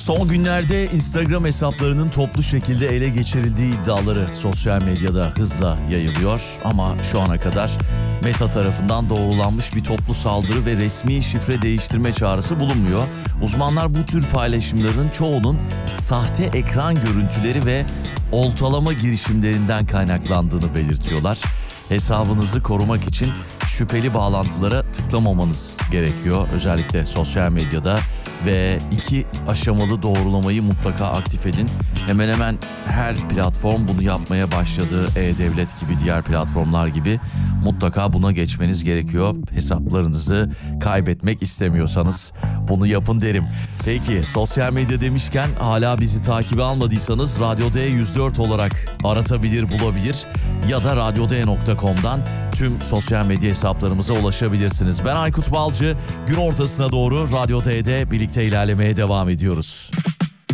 Son günlerde Instagram hesaplarının toplu şekilde ele geçirildiği iddiaları sosyal medyada hızla yayılıyor. Ama şu ana kadar Meta tarafından doğrulanmış bir toplu saldırı ve resmi şifre değiştirme çağrısı bulunmuyor. Uzmanlar bu tür paylaşımların çoğunun sahte ekran görüntüleri ve oltalama girişimlerinden kaynaklandığını belirtiyorlar. Hesabınızı korumak için şüpheli bağlantılara tıklamamanız gerekiyor. Özellikle sosyal medyada ve 2 aşamalı doğrulamayı mutlaka aktif edin. Hemen hemen her platform bunu yapmaya başladı. E-Devlet gibi, diğer platformlar gibi mutlaka buna geçmeniz gerekiyor. Hesaplarınızı kaybetmek istemiyorsanız bunu yapın derim. Peki sosyal medya demişken hala bizi takibe almadıysanız Radyo D 104 olarak aratabilir, bulabilir ya da radyod.com'dan tüm sosyal medya hesaplarımıza ulaşabilirsiniz. Ben Aykut Balcı, gün ortasına doğru Radyo D'de birlikte ilerlemeye devam ediyoruz.